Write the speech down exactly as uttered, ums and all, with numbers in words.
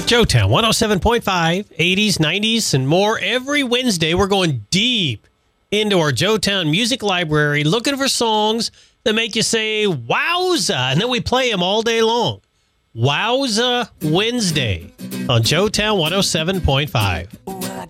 Joetown one oh seven point five, eighties, nineties, and more. Every Wednesday, we're going deep into our Joetown music library, looking for songs that make you say, wowza, and then we play them all day long. Wowza Wednesday on Joetown one oh seven point five. Well, I